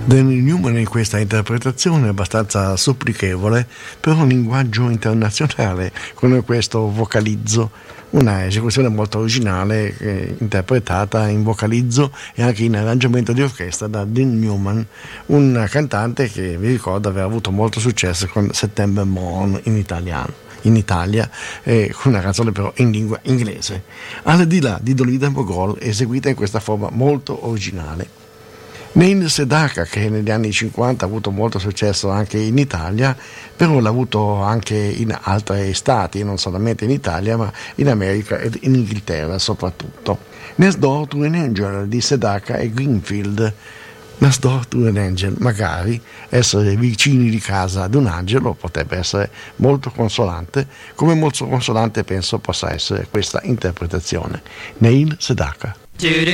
Danny Newman in questa interpretazione abbastanza supplichevole per un linguaggio internazionale con questo vocalizzo, una esecuzione molto originale interpretata in vocalizzo e anche in arrangiamento di orchestra da Dean Newman, un cantante che vi ricordo aver avuto molto successo con September Morn in Italia, con una canzone però in lingua inglese. Al di là di Dolly Mogol, eseguita in questa forma molto originale. Neil Sedaka, che negli anni 50 ha avuto molto successo anche in Italia, però l'ha avuto anche in altri stati, non solamente in Italia, ma in America ed in Inghilterra soprattutto. Next Door to an Angel di Sedaka e Greenfield. Next Door to an Angel, magari essere vicini di casa ad un angelo potrebbe essere molto consolante, come molto consolante penso possa essere questa interpretazione. Neil Sedaka.